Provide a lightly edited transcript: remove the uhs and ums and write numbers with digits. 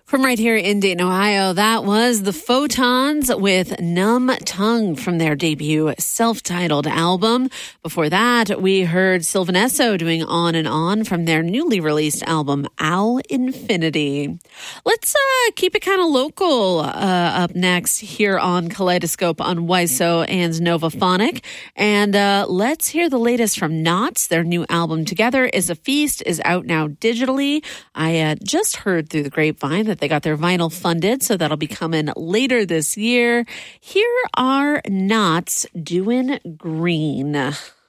From right here in Dayton, Ohio, that was the Photons with Numb Tongue from their debut self-titled album. Before that, we heard Sylvan Esso doing On and On from their newly released album, Owl Infinity. Let's keep it kind of local up next here on Kaleidoscope on WISO and Novaphonic. And let's hear the latest from Knots. Their new album, Together is a Feast, is out now digitally. I just heard through the grapevine that they got their vinyl funded, so that'll be coming later this year. Here are Knots doing Green.